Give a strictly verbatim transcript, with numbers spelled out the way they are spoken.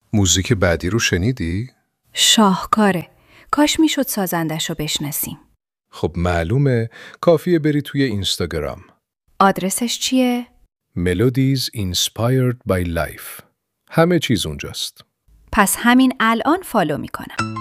موزیک بعدی رو شنیدی؟ شاهکاره. کاش میشد سازندش رو بشناسیم. خب معلومه، کافیه بری توی اینستاگرام. آدرسش چیه؟ Melodies Inspired by Life. همه چیز اونجاست. پس همین الان فالو میکنم.